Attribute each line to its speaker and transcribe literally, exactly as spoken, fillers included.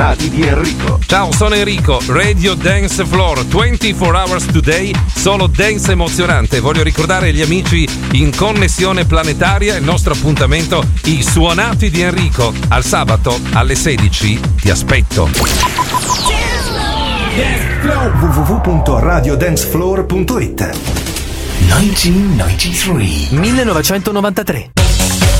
Speaker 1: suonati di Enrico.
Speaker 2: Ciao, sono Enrico, Radio Dance Floor, ventiquattro hours today, solo dance emozionante. Voglio ricordare agli amici in connessione planetaria il nostro appuntamento, i suonati di Enrico. Al sabato alle sedici ti aspetto.
Speaker 1: w w w punto radio dance floor punto it
Speaker 3: millenovecentonovantatré